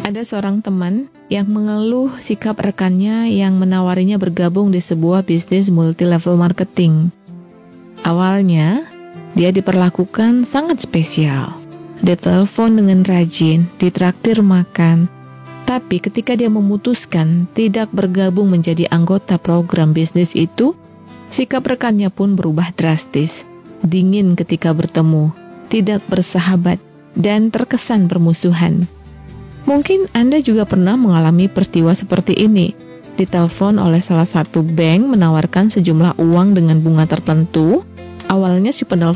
Ada seorang teman yang mengeluh sikap rekannya yang menawarinya bergabung di sebuah bisnis multi-level marketing. Awalnya, dia diperlakukan sangat spesial. Ditelepon dengan rajin, ditraktir makan. Tapi ketika dia memutuskan tidak bergabung menjadi anggota program bisnis itu, sikap rekannya pun berubah drastis. Dingin ketika bertemu, tidak bersahabat, dan terkesan bermusuhan. Mungkin Anda juga pernah mengalami peristiwa seperti ini. Ditelepon oleh salah satu bank menawarkan sejumlah uang dengan bunga tertentu. Awalnya si penelpon